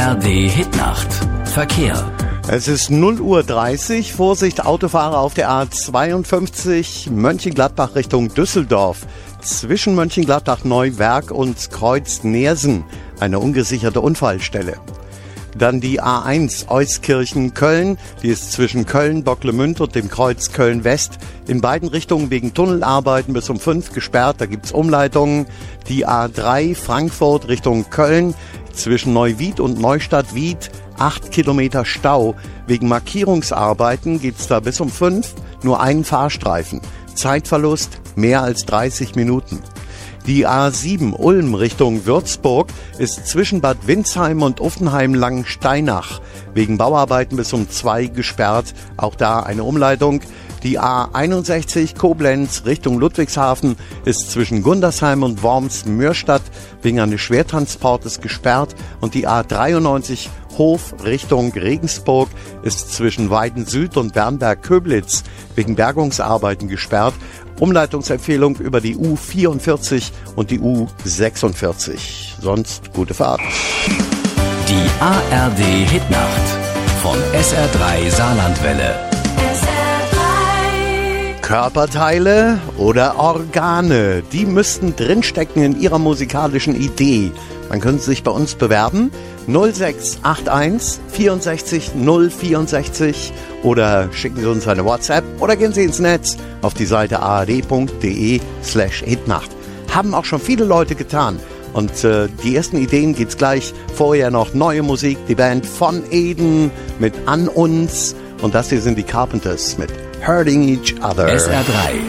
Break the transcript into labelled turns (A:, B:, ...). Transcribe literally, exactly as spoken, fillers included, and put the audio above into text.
A: R D Hitnacht. Verkehr.
B: Es ist null Uhr dreißig. Vorsicht, Autofahrer auf der A zweiundfünfzig, Mönchengladbach Richtung Düsseldorf. Zwischen Mönchengladbach-Neuwerk und Kreuz Neersen eine ungesicherte Unfallstelle. Dann die A eins Euskirchen-Köln, die ist zwischen Köln-Bocklemünd und dem Kreuz Köln-West in beiden Richtungen wegen Tunnelarbeiten bis um fünf gesperrt, da gibt's Umleitungen. Die A drei Frankfurt Richtung Köln zwischen Neuwied und Neustadt-Wied, acht Kilometer Stau. Wegen Markierungsarbeiten gibt's da bis um fünf nur einen Fahrstreifen. Zeitverlust mehr als dreißig Minuten. Die A sieben Ulm Richtung Würzburg ist zwischen Bad Windsheim und Uffenheim-Langensteinach wegen Bauarbeiten bis um zwei gesperrt. Auch da eine Umleitung. Die A einundsechzig Koblenz Richtung Ludwigshafen ist zwischen Gundersheim und Worms-Mürstadt wegen eines Schwertransportes gesperrt. Und die A dreiundneunzig Hof Richtung Regensburg ist zwischen Weiden Süd und Bernberg-Köblitz wegen Bergungsarbeiten gesperrt. Umleitungsempfehlung über die U vierundvierzig und die U sechsundvierzig. Sonst gute Fahrt.
A: Die A R D Hitnacht von S R drei Saarlandwelle.
C: S R drei.
B: Körperteile oder Organe, die müssten drinstecken in Ihrer musikalischen Idee. Dann können Sie sich bei uns bewerben. null sechs acht eins vierundsechzig null vierundsechzig oder schicken Sie uns eine WhatsApp oder gehen Sie ins Netz auf die Seite a r d punkt d e slash hitnacht. Haben auch schon viele Leute getan. Und äh, die ersten Ideen geht's gleich. Vorher noch neue Musik, die Band von Eden mit An uns. Und das hier sind die Carpenters mit Hurting Each Other.
A: S R drei.